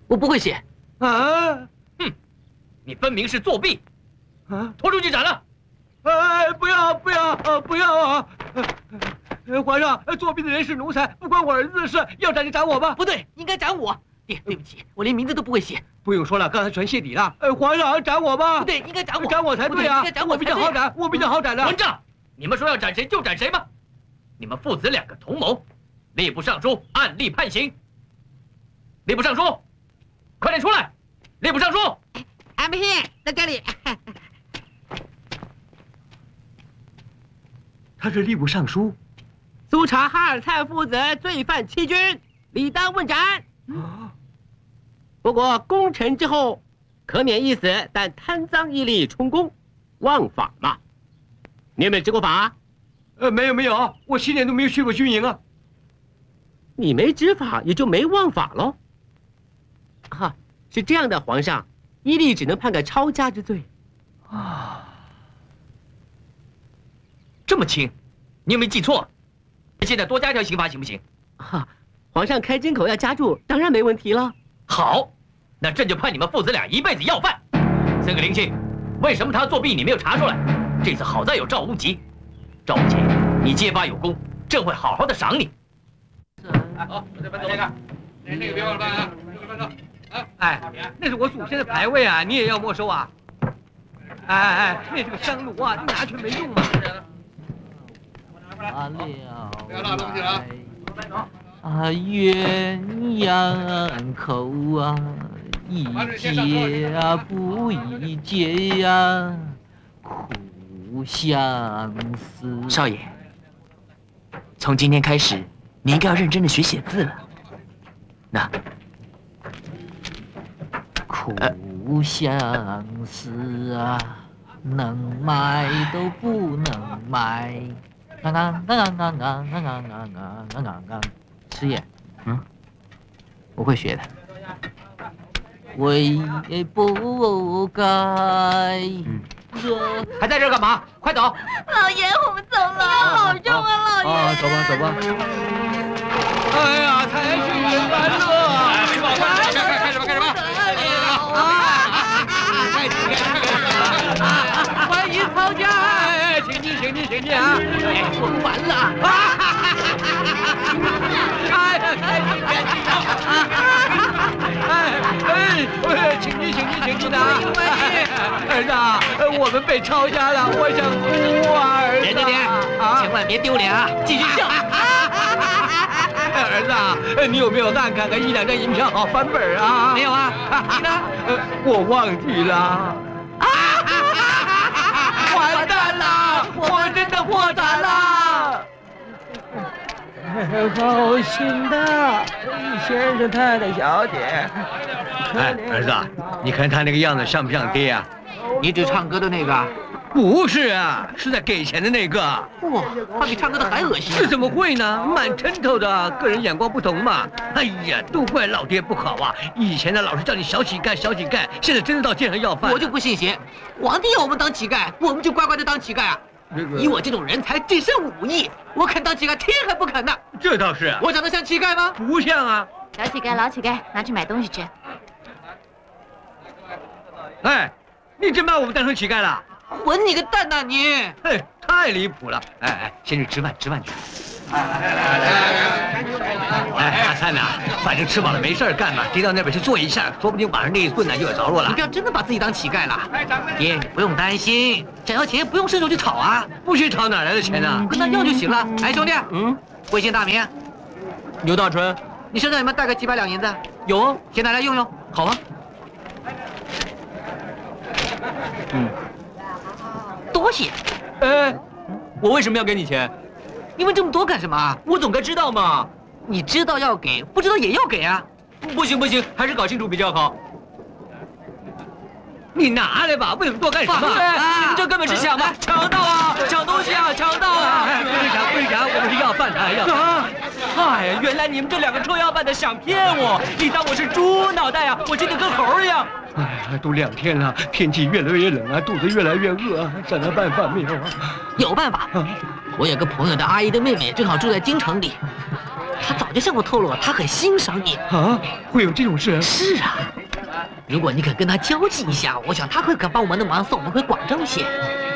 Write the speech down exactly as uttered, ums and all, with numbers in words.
我不会写。 啊！ 哼，你分明是作弊！ 啊！ 拖出去斩了！ 哎，不要不要啊！不要啊！呃，皇上，作弊的人是奴才，不关我儿子的事，要斩就斩我吧。 不对，应该斩我。爹，对不起，我连名字都不会写。 不用说了，刚才全谢底了。呃，皇上斩我吧。 不对，应该斩我。 斩我才对啊！ 应该斩我比较好斩，我比较好斩的。 混账！你们说要斩谁就斩谁吧。你们父子两个同谋，吏部尚书按例判刑。吏部尚书，快点出来！吏部尚书， 俺们是在这里。 他是吏部尚书， 苏察哈尔灿父子罪犯欺君，理当问斩。不过功成之后，可免一死，但贪赃役吏充公，枉法嘛。你有没有执过法？ 呃，没有没有，我七年都没有去过军营啊。 你没执法，也就没枉法喽。哈、啊，是这样的，皇上，依例只能判个抄家之罪。 啊，这么轻，你有没有记错？现在多加一条刑罚行不行？ 哈、啊，皇上开金口要加注，当然没问题了。 好，那朕就判你们父子俩一辈子要饭。三个灵庆，为什么他作弊你没有查出来？这次好在有赵无极，赵无极，你揭发有功，朕会好好的赏你。 好，我这边走。这个，那个别忘了啊，这个搬走。哎，那是我祖先的牌位啊，你也要没收啊？哎哎哎，那是个香炉啊，你拿去没用嘛。 啊了， 不要拉东西了啊！啊，鸳鸯口啊，一结啊不一结呀，苦相思。 少爷，从今天开始，你应该要认真的学写字了。那。 苦相思啊，能买都不能买。刚刚刚刚刚刚刚刚刚刚刚刚，师爷， 嗯，我会学的。 悔不该。 嗯， 还在这儿干嘛？快走！ 老爷，我们走了，好重啊，老爷。 啊，走吧走吧。哎呀，才去欢乐！哎，没跑快，开开开始吧，开始吧。欢迎曹家，哎，请进，请进，请进啊！ 哎，我们完了！ 哎，开进，开进啊！哎哎，请进，请进，请进啊！儿子啊，我们被抄家了，我想哭啊，儿子！ 别别别，千万别丢脸啊！继续笑。 儿子啊，你有没有按看看一两张银票好翻本啊？ 没有啊，你呢？ 我忘记了。完蛋了，我真的破产了。好心的，先生、太太、小姐。哎，儿子，你看他那个样子像不像爹啊？ 你指唱歌的那个？ 不是啊，是在给钱的那个。 哇，他比唱歌的还恶心。 这怎么会呢？满城头的，个人眼光不同嘛。哎呀，都怪老爹不好啊！以前呢，老是叫你小乞丐，小乞丐，现在真的到街上要饭。 我就不信邪，皇帝要我们当乞丐，我们就乖乖的当乞丐啊！ 这个、 以我这种人才，只剩五亿，我肯当乞丐，天还不肯呢。 这倒是。 我长得像乞丐吗？ 不像啊。 小乞丐，老乞丐，拿去买东西吃。 哎，你真把我们当成乞丐了？ 混你个蛋呐你！ 嘿，太离谱了！哎哎，先去吃饭，吃饭去。哎，阿灿呐，反正吃饱了没事干嘛，爹到那边去坐一下，说不定晚上那一顿呢就有着落了。 你不要真的把自己当乞丐了。爹，你不用担心，想要钱不用伸手去讨啊， 不去讨哪来的钱呢？ 跟他要就行了。哎，兄弟， 嗯， 贵姓大名？ 牛大春。 你身上有没有带个几百两银子？ 有， 先拿来用用。 好啊。嗯。 多谢。 哎，我为什么要给你钱？ 你问这么多干什么？ 我总该知道嘛。 你知道要给，不知道也要给啊。 不行不行，还是搞清楚比较好。 你拿来吧，问那么多干什么？ 哎，你们这根本是想吧，强盗啊，抢东西啊，强盗啊！ 哎，不是抢，不是抢，我们是要饭的，要饭。 哎呀，原来你们这两个臭要饭的想骗我！你当我是猪脑袋呀？我气得跟猴一样。 哎呀，都两天了，天气越来越冷啊，肚子越来越饿，想点办法没有啊？ 有办法。我有个朋友的阿姨的妹妹，正好住在京城里。 他早就向我透露了，他很欣赏你。 啊，会有这种事？ 是啊，如果你肯跟他交际一下，我想他会肯帮我们的忙，送我们回广州去。